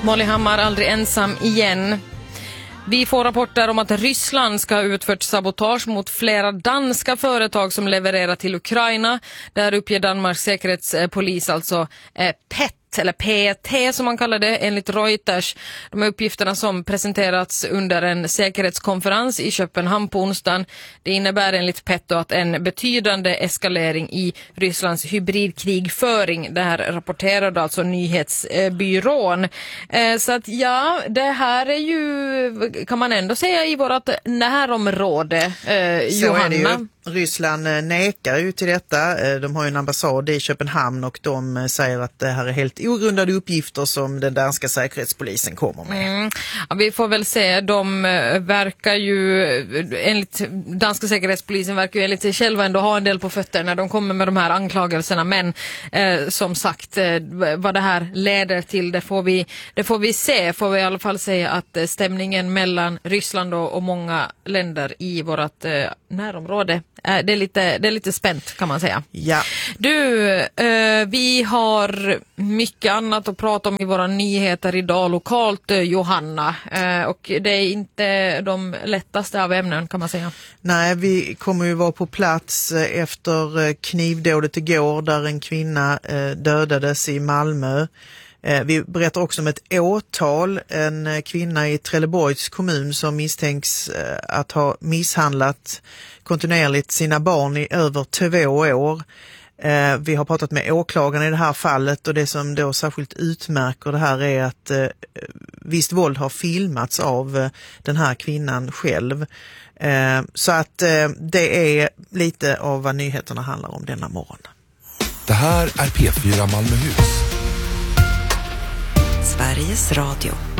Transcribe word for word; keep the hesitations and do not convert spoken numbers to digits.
Molly Hammar, aldrig ensam igen. Vi får rapporter om att Ryssland ska ha utfört sabotage mot flera danska företag som levererar till Ukraina. Där uppger Danmarks säkerhetspolis alltså eh, P E T eller P T som man kallar det enligt Reuters. De här uppgifterna som presenterats under en säkerhetskonferens i Köpenhamn på onsdagen. Det innebär enligt P E T att en betydande eskalering i Rysslands hybridkrigföring. Det här rapporterade alltså nyhetsbyrån. Eh, så att ja, det här är ju, kan man ändå säga, i vårt närområde. Eh, Johanna. Så är det ju. Ryssland nekar ju till detta. De har ju en ambassad i Köpenhamn och de säger att det här är helt ogrundade uppgifter som den danska säkerhetspolisen kommer med. Mm. Ja, vi får väl se. De verkar ju, enligt danska säkerhetspolisen verkar ju enligt sig själva ändå ha en del på fötter när de kommer med de här anklagelserna. Men eh, som sagt, eh, vad det här leder till, det får vi, det får vi se. Får vi i alla fall säga att eh, stämningen mellan Ryssland och, och många länder i vårt eh, närområde, eh, det är lite, det är lite spänt kan man säga. Ja. Du, eh, vi har mycket annat att prata om i våra nyheter idag lokalt, eh, Johanna. Eh, och det är inte de lättaste av ämnen kan man säga. Nej, vi kommer ju vara på plats efter knivdådet igår där en kvinna eh, dödades i Malmö. Eh, vi berättar också om ett åtal, en kvinna i Trelleborgs kommun som misstänks eh, att ha misshandlat kontinuerligt sina barn i över två år. Eh, vi har pratat med åklagaren i det här fallet och det som då särskilt utmärker det här är att eh, visst våld har filmats av eh, den här kvinnan själv. Eh, så att eh, det är lite av vad nyheterna handlar om denna morgon. Det här är P fyra Malmöhus. Sveriges Radio.